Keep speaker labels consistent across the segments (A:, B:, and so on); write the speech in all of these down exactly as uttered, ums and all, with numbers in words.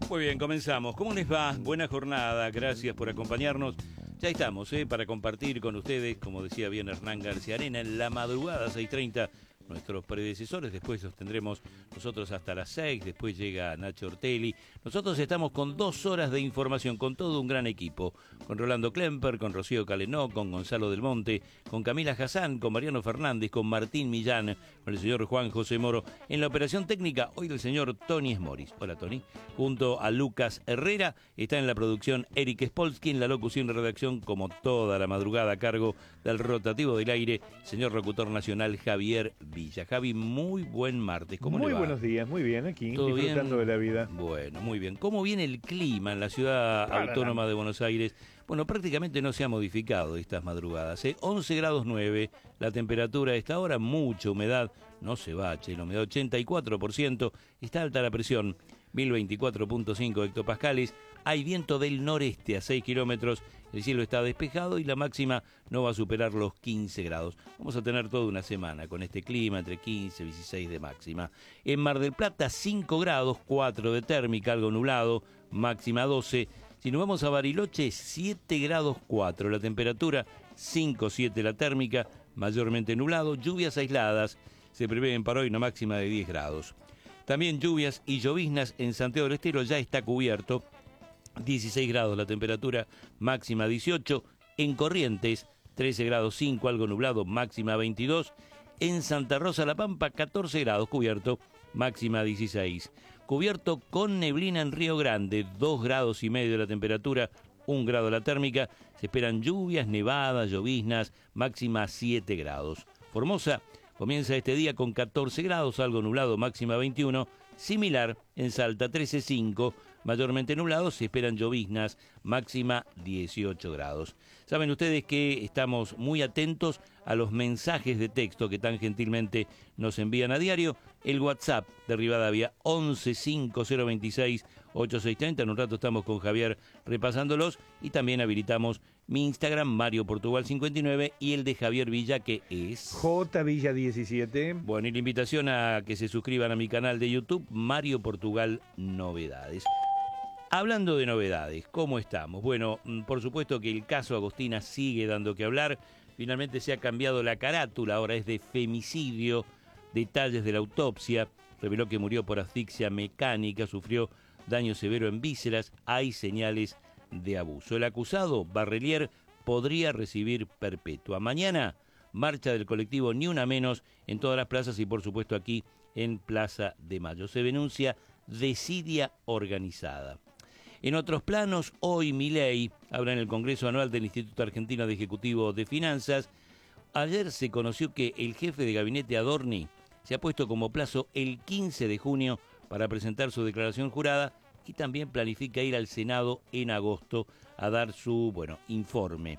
A: Muy bien, comenzamos. ¿Cómo les va? Buena jornada, gracias por acompañarnos. Ya estamos, ¿eh? Para compartir con ustedes, como decía bien Hernán García Arena, en la madrugada, seis treinta, nuestros predecesores, después los tendremos nosotros hasta las seis, después llega Nacho Ortelli. Nosotros estamos con dos horas de información, con todo un gran equipo, con Rolando Klemper, con Rocío Calenó, con Gonzalo Del Monte, con Camila Hassan, con Mariano Fernández, con Martín Millán, con el señor Juan José Moro. En la operación técnica, hoy el señor Tony Smoris. Hola, Tony. Junto a Lucas Herrera, está en la producción Eric Spolsky, en la locución y redacción, como toda la madrugada, a cargo del rotativo del aire, señor locutor nacional Javier Villa. Javi, muy buen martes. ¿Cómo
B: Muy
A: le va?
B: Buenos días, muy bien, aquí, disfrutando
A: bien?
B: de la vida.
A: Bueno, muy bien. ¿Cómo viene el clima en la ciudad
B: Para
A: autónoma
B: nada.
A: de Buenos Aires? Bueno, prácticamente no se ha modificado estas madrugadas. ¿eh? once grados nueve, la temperatura a esta hora, mucha humedad, no se va, che, la humedad ochenta y cuatro por ciento, está alta la presión, mil veinticuatro punto cinco hectopascales, hay viento del noreste a seis kilómetros, el cielo está despejado y la máxima no va a superar los quince grados. Vamos a tener toda una semana con este clima entre quince y dieciséis de máxima. En Mar del Plata cinco grados, cuatro de térmica, algo nublado, máxima doce. Si nos vamos a Bariloche, siete grados cuatro la temperatura, cinco siete la térmica, mayormente nublado, lluvias aisladas, se prevén para hoy una máxima de diez grados. También lluvias y lloviznas en Santiago del Estero, ya está cubierto, dieciséis grados la temperatura, máxima dieciocho, en Corrientes trece grados cinco, algo nublado, máxima veintidós, en Santa Rosa La Pampa catorce grados cubierto, máxima dieciséis, cubierto con neblina en Río Grande, dos grados y medio la temperatura, un grado la térmica, se esperan lluvias, nevadas, lloviznas, máxima siete grados. Formosa comienza este día con catorce grados, algo nublado, máxima veintiuno, similar en Salta trece cinco, mayormente nublado, se esperan lloviznas, máxima dieciocho grados. Saben ustedes que estamos muy atentos a los mensajes de texto que tan gentilmente nos envían a diario. El WhatsApp de Rivadavia once cinco cero veintiséis ochenta y seis treinta. En un rato estamos con Javier repasándolos y también habilitamos mi Instagram, Mario Portugal cincuenta y nueve, y el de Javier Villa, que es
B: J Villa diecisiete.
A: Bueno, y la invitación a que se suscriban a mi canal de YouTube, Mario Portugal Novedades. Hablando de novedades, ¿cómo estamos? Bueno, por supuesto que el caso Agostina sigue dando que hablar. Finalmente se ha cambiado la carátula, ahora es de femicidio. Detalles de la autopsia, reveló que murió por asfixia mecánica, sufrió daño severo en vísceras, hay señales de abuso. El acusado, Barrelier, podría recibir perpetua. Mañana, marcha del colectivo Ni Una Menos en todas las plazas y por supuesto aquí en Plaza de Mayo. Se denuncia desidia organizada. En otros planos, hoy Milei habla en el Congreso Anual del Instituto Argentino de Ejecutivo de Finanzas. Ayer se conoció que el jefe de gabinete Adorni se ha puesto como plazo el quince de junio para presentar su declaración jurada y también planifica ir al Senado en agosto a dar su, bueno, informe.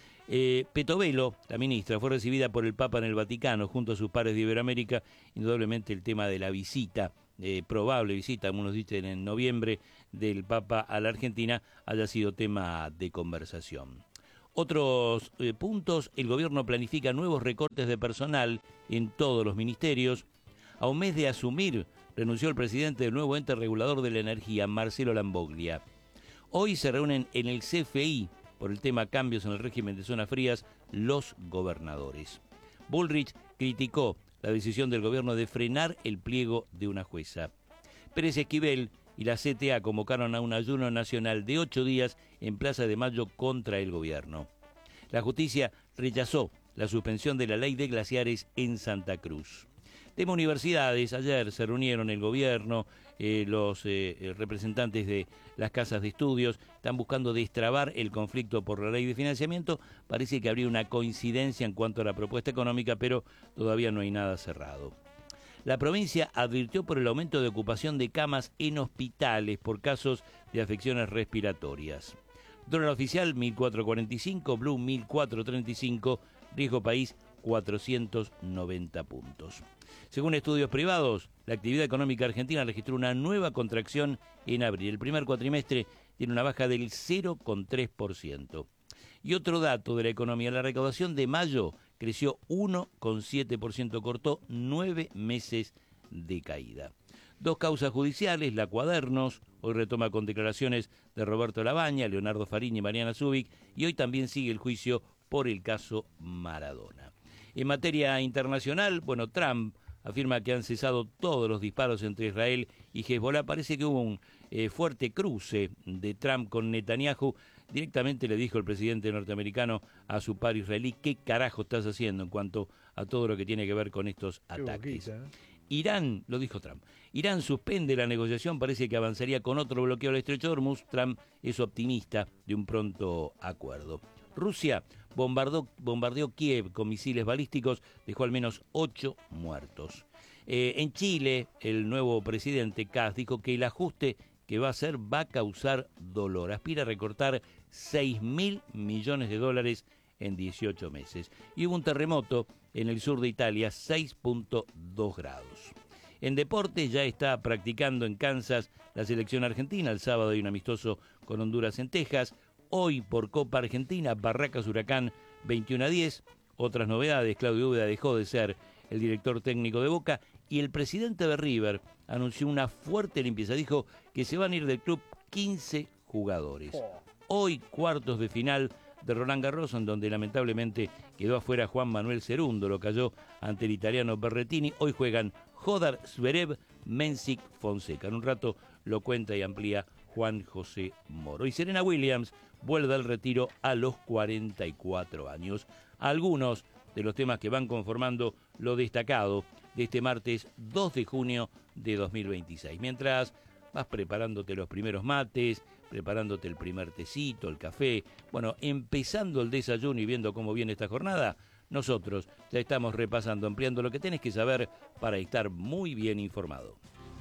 A: Eh, Petovelo, la ministra, fue recibida por el Papa en el Vaticano junto a sus pares de Iberoamérica. Indudablemente el tema de la visita, eh, probable visita, algunos dicen en noviembre, del Papa a la Argentina, haya sido tema de conversación. Otros eh, puntos, el gobierno planifica nuevos recortes de personal en todos los ministerios. A un mes de asumir, renunció el presidente del nuevo ente regulador de la energía, Marcelo Lamboglia. Hoy se reúnen en el C F I, por el tema cambios en el régimen de zonas frías, los gobernadores. Bullrich criticó la decisión del gobierno de frenar el pliego de una jueza. Pérez Esquivel y la C T A convocaron a un ayuno nacional de ocho días en Plaza de Mayo contra el gobierno. La justicia rechazó la suspensión de la ley de glaciares en Santa Cruz. Tema universidades, ayer se reunieron el gobierno, eh, los eh, representantes de las casas de estudios, están buscando destrabar el conflicto por la ley de financiamiento. Parece que habría una coincidencia en cuanto a la propuesta económica, pero todavía no hay nada cerrado. La provincia advirtió por el aumento de ocupación de camas en hospitales por casos de afecciones respiratorias. Dólar oficial mil cuatrocientos cuarenta y cinco, Blue mil cuatrocientos treinta y cinco, riesgo país cuatrocientos noventa puntos. Según estudios privados, la actividad económica argentina registró una nueva contracción en abril. El primer cuatrimestre tiene una baja del cero coma tres por ciento. Y otro dato de la economía, la recaudación de mayo creció uno coma siete por ciento, cortó nueve meses de caída. Dos causas judiciales, la Cuadernos, hoy retoma con declaraciones de Roberto Labaña, Leonardo Fariña y Mariana Zubik, y hoy también sigue el juicio por el caso Maradona. En materia internacional, bueno, Trump afirma que han cesado todos los disparos entre Israel y Hezbollah. Parece que hubo un eh, fuerte cruce de Trump con Netanyahu. Directamente le dijo el presidente norteamericano a su par israelí: ¿qué carajo estás haciendo en cuanto a todo lo que tiene que ver con estos ataques? Boquita, ¿eh? Irán, lo dijo Trump, Irán suspende la negociación, parece que avanzaría con otro bloqueo al estrecho de Hormuz. Trump es optimista de un pronto acuerdo. Rusia bombardeó, bombardeó Kiev con misiles balísticos, dejó al menos ocho muertos. Eh, en Chile, el nuevo presidente Kast dijo que el ajuste que va a hacer va a causar dolor. Aspira a recortar seis mil millones de dólares en dieciocho meses. Y hubo un terremoto en el sur de Italia, seis punto dos grados. En deportes ya está practicando en Kansas la selección argentina. El sábado hay un amistoso con Honduras en Texas. Hoy por Copa Argentina, Barracas Huracán veintiuno a diez. Otras novedades: Claudio Úbeda dejó de ser el director técnico de Boca y el presidente de River anunció una fuerte limpieza. Dijo que se van a ir del club quince jugadores. Hoy cuartos de final de Roland Garros, en donde lamentablemente quedó afuera Juan Manuel Cerundo, lo cayó ante el italiano Berrettini. Hoy juegan Jodar, Zverev, Mensik, Fonseca. En un rato lo cuenta y amplía Juan José Moro. Y Serena Williams vuelve al retiro a los cuarenta y cuatro años. Algunos de los temas que van conformando lo destacado de este martes dos de junio de dos mil veintiséis. Mientras vas preparándote los primeros mates, preparándote el primer tecito, el café, bueno, empezando el desayuno y viendo cómo viene esta jornada, nosotros ya estamos repasando, ampliando lo que tenés que saber para estar muy bien informado.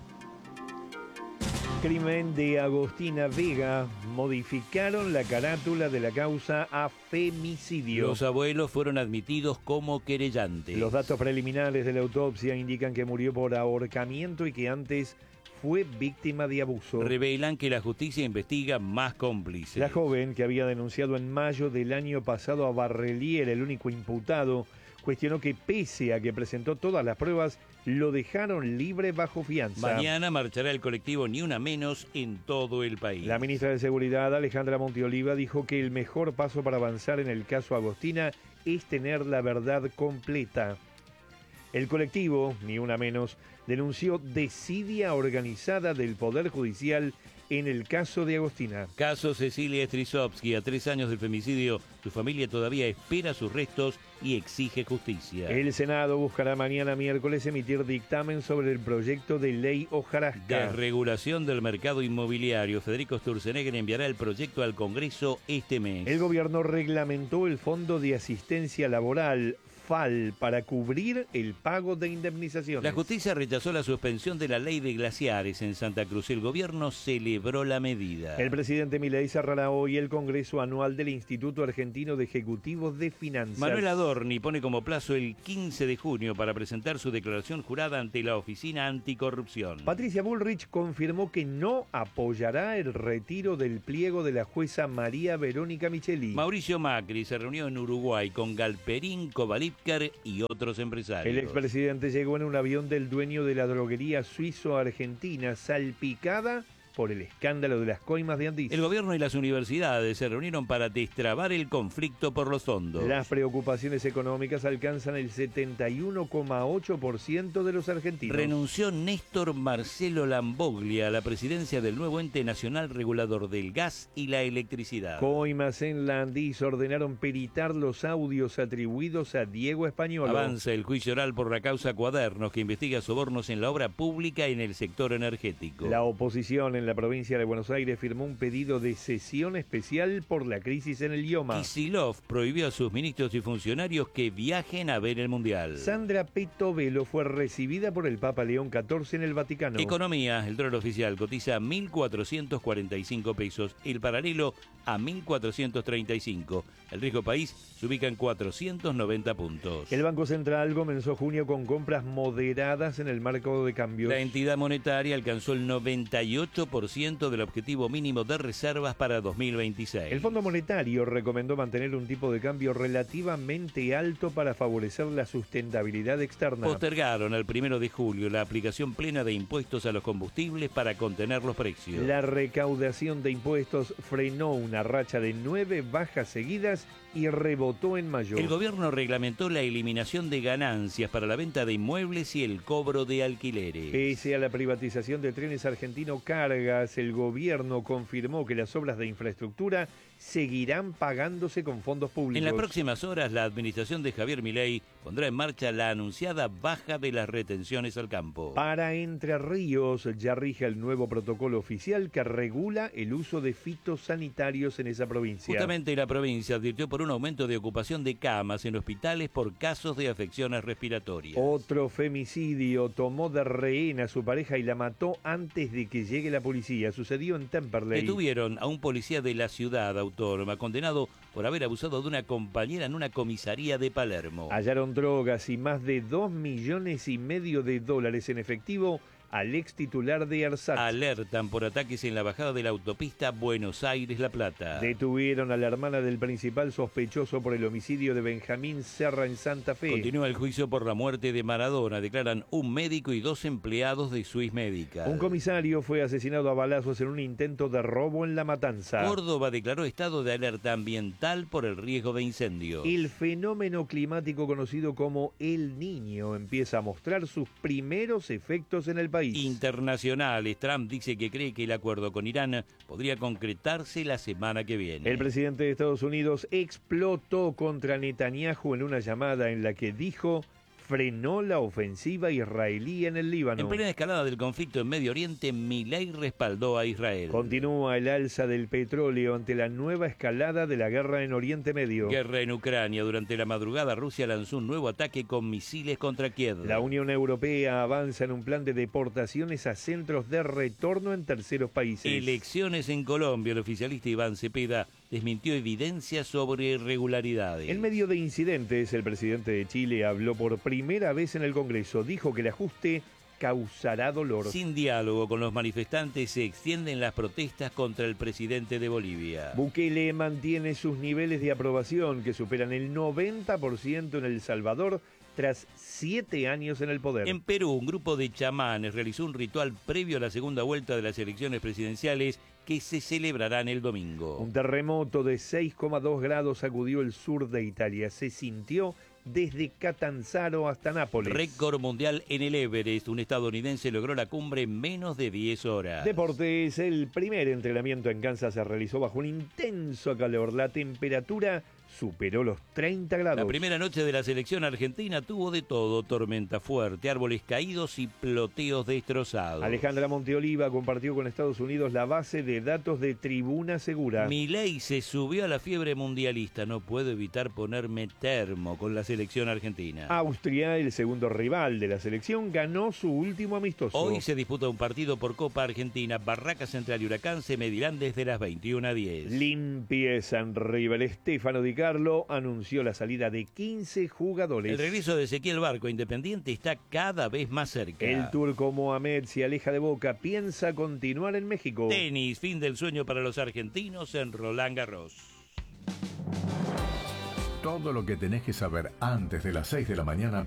B: Crimen de Agostina Vega. Modificaron la carátula de la causa a femicidio.
A: Los abuelos fueron admitidos como querellantes.
B: Los datos preliminares de la autopsia indican que murió por ahorcamiento y que antes fue víctima de abuso.
A: Revelan que la justicia investiga más cómplices.
B: La joven, que había denunciado en mayo del año pasado a Barrelier, el único imputado, cuestionó que pese a que presentó todas las pruebas, lo dejaron libre bajo fianza.
A: Mañana marchará el colectivo Ni Una Menos en todo el país.
B: La ministra de Seguridad, Alejandra Montioliva, dijo que el mejor paso para avanzar en el caso Agostina es tener la verdad completa. El colectivo, Ni Una Menos, denunció desidia organizada del Poder Judicial en el caso de Agostina.
A: Caso Cecilia Strisovsky. A tres años del femicidio, su familia todavía espera sus restos y exige justicia.
B: El Senado buscará mañana miércoles emitir dictamen sobre el proyecto de ley Hojarasca.
A: Desregulación del mercado inmobiliario. Federico Sturzenegger enviará el proyecto al Congreso este mes.
B: El gobierno reglamentó el Fondo de Asistencia Laboral, F A L, para cubrir el pago de indemnizaciones.
A: La justicia rechazó la suspensión de la ley de glaciares en Santa Cruz. El gobierno celebró la medida.
B: El presidente Milei cerrará hoy el Congreso Anual del Instituto Argentino de Ejecutivos de Finanzas.
A: Manuel Adorni pone como plazo el quince de junio para presentar su declaración jurada ante la Oficina Anticorrupción.
B: Patricia Bullrich confirmó que no apoyará el retiro del pliego de la jueza María Verónica Micheli.
A: Mauricio Macri se reunió en Uruguay con Galperín, Kovalipkar y otros empresarios.
B: El expresidente llegó en un avión del dueño de la droguería suizo-argentina, salpicada por el escándalo de las coimas de Andís.
A: El gobierno y las universidades se reunieron para destrabar el conflicto por los fondos.
B: Las preocupaciones económicas alcanzan el setenta y uno coma ocho por ciento de los argentinos.
A: Renunció Néstor Marcelo Lamboglia a la presidencia del nuevo ente nacional regulador del gas y la electricidad.
B: Coimas en la Andís ordenaron peritar los audios atribuidos a Diego Españolo.
A: Avanza el juicio oral por la causa Cuadernos, que investiga sobornos en la obra pública y en el sector energético.
B: La oposición en la provincia de Buenos Aires firmó un pedido de sesión especial por la crisis en el IOMA.
A: Kicillof prohibió a sus ministros y funcionarios que viajen a ver el Mundial.
B: Sandra Petovelo fue recibida por el Papa León catorce en el Vaticano.
A: Economía, el dólar oficial cotiza a mil cuatrocientos cuarenta y cinco pesos, el paralelo a mil cuatrocientos treinta y cinco. El riesgo país se ubica en cuatrocientos noventa puntos.
B: El Banco Central comenzó junio con compras moderadas en el marco de cambios.
A: La entidad monetaria alcanzó el noventa y ocho por ciento del objetivo mínimo de reservas para dos mil veintiséis.
B: El Fondo Monetario recomendó mantener un tipo de cambio relativamente alto para favorecer la sustentabilidad externa.
A: Postergaron al primero de julio la aplicación plena de impuestos a los combustibles para contener los precios.
B: La recaudación de impuestos frenó una racha de nueve bajas seguidas y rebotó en mayo.
A: El gobierno reglamentó la eliminación de ganancias para la venta de inmuebles y el cobro de alquileres.
B: Pese a la privatización de Trenes Argentino Cargas, el gobierno confirmó que las obras de infraestructura seguirán pagándose con fondos públicos.
A: En las próximas horas, la administración de Javier Milei pondrá en marcha la anunciada baja de las retenciones al campo.
B: Para Entre Ríos ya rige el nuevo protocolo oficial que regula el uso de fitosanitarios en esa provincia.
A: Justamente la provincia advirtió por un aumento de ocupación de camas en hospitales por casos de afecciones respiratorias.
B: Otro femicidio: tomó de rehén a su pareja y la mató antes de que llegue la policía. Sucedió en Temperley.
A: Detuvieron a un policía de la ciudad autónoma condenado por haber abusado de una compañera en una comisaría de Palermo.
B: Hallaron drogas y más de dos millones y medio de dólares en efectivo al ex titular de ARSAT.
A: Alertan por ataques en la bajada de la autopista Buenos Aires-La Plata.
B: Detuvieron a la hermana del principal sospechoso por el homicidio de Benjamín Serra en Santa Fe.
A: Continúa el juicio por la muerte de Maradona. Declaran un médico y dos empleados de Swiss Medical.
B: Un comisario fue asesinado a balazos en un intento de robo en La Matanza.
A: Córdoba declaró estado de alerta ambiental por el riesgo de incendios.
B: El fenómeno climático conocido como El Niño empieza a mostrar sus primeros efectos en el país.
A: Internacionales. Trump dice que cree que el acuerdo con Irán podría concretarse la semana que viene.
B: El presidente de Estados Unidos explotó contra Netanyahu en una llamada en la que dijo frenó la ofensiva israelí en el Líbano.
A: En plena escalada del conflicto en Medio Oriente, Milei respaldó a Israel.
B: Continúa el alza del petróleo ante la nueva escalada de la guerra en Oriente Medio.
A: Guerra en Ucrania. Durante la madrugada, Rusia lanzó un nuevo ataque con misiles contra Kiev.
B: La Unión Europea avanza en un plan de deportaciones a centros de retorno en terceros países.
A: Elecciones en Colombia. El oficialista Iván Cepeda desmintió evidencias sobre irregularidades.
B: En medio de incidentes, el presidente de Chile habló por primera vez en el Congreso. Dijo que el ajuste causará dolor.
A: Sin diálogo con los manifestantes se extienden las protestas contra el presidente de Bolivia.
B: Bukele mantiene sus niveles de aprobación que superan el noventa por ciento en El Salvador tras siete años en el poder.
A: En Perú, un grupo de chamanes realizó un ritual previo a la segunda vuelta de las elecciones presidenciales que se celebrarán el domingo.
B: Un terremoto de seis coma dos grados sacudió el sur de Italia. Se sintió desde Catanzaro hasta Nápoles.
A: Récord mundial en el Everest. Un estadounidense logró la cumbre en menos de diez horas.
B: Deportes. El primer entrenamiento en Kansas se realizó bajo un intenso calor. La temperatura superó los treinta grados.
A: La primera noche de la selección argentina tuvo de todo: tormenta fuerte, árboles caídos y ploteos destrozados.
B: Alejandra Monteoliva compartió con Estados Unidos la base de datos de Tribuna Segura.
A: Milei se subió a la fiebre mundialista. No puedo evitar ponerme termo con la selección argentina.
B: Austria, el segundo rival de la selección, ganó su último amistoso.
A: Hoy se disputa un partido por Copa Argentina. Barraca Central y Huracán se medirán desde las veintiuna a diez.
B: Limpieza en River. Estefano Di Carlo anunció la salida de quince jugadores.
A: El regreso de Ezequiel Barco a Independiente está cada vez más cerca.
B: El turco Mohamed se aleja de Boca. Piensa continuar en México.
A: Tenis, fin del sueño para los argentinos en Roland Garros.
C: Todo lo que tenés que saber antes de las seis de la mañana